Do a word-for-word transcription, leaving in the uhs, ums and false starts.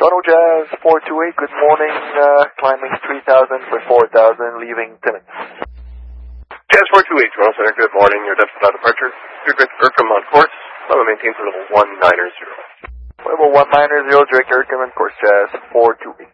Toronto Jazz four two eight, good morning, uh, climbing three thousand for four thousand, leaving Timmins. Jazz four two eight, Toronto Center, good morning, your depth without departure. Good Drake Erkham on course, level maintained for level one nine zero. Level one nine zero, Drake Erkham on course, Jazz four two eight.